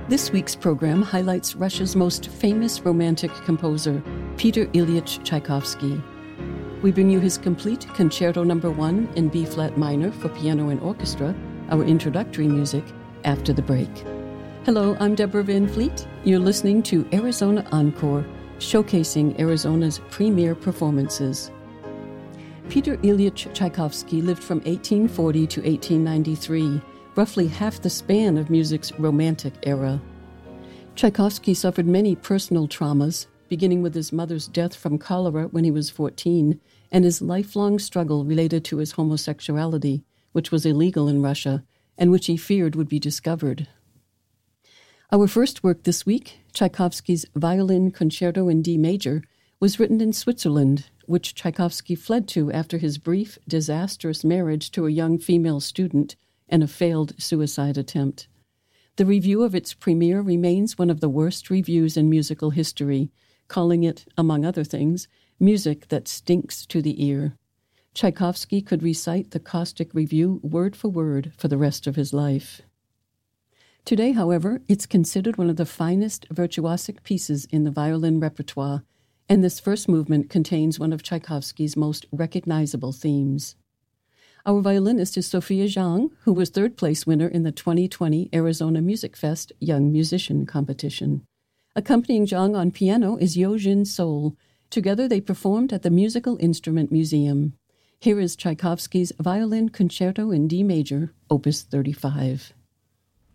This week's program highlights Russia's most famous romantic composer, Peter Ilyich Tchaikovsky. We bring you his complete Concerto No. 1 in B-flat minor for piano and orchestra, our introductory music, after the break. Hello, I'm Deborah Van Fleet. You're listening to Arizona Encore, showcasing Arizona's premier performances. Peter Ilyich Tchaikovsky lived from 1840 to 1893, roughly half the span of music's romantic era. Tchaikovsky suffered many personal traumas, beginning with his mother's death from cholera when he was 14, and his lifelong struggle related to his homosexuality, which was illegal in Russia, and which he feared would be discovered. Our first work this week, Tchaikovsky's Violin Concerto in D major, was written in Switzerland, which Tchaikovsky fled to after his brief, disastrous marriage to a young female student and a failed suicide attempt. The review of its premiere remains one of the worst reviews in musical history, calling it, among other things, music that stinks to the ear. Tchaikovsky could recite the caustic review word for the rest of his life. Today, however, it's considered one of the finest virtuosic pieces in the violin repertoire, and this first movement contains one of Tchaikovsky's most recognizable themes. Our violinist is Sophia Zhang, who was third-place winner in the 2020 Arizona Music Fest Young Musician Competition. Accompanying Zhang on piano is Yo-Jin Seol. Together they performed at the Musical Instrument Museum. Here is Tchaikovsky's Violin Concerto in D major, Opus 35.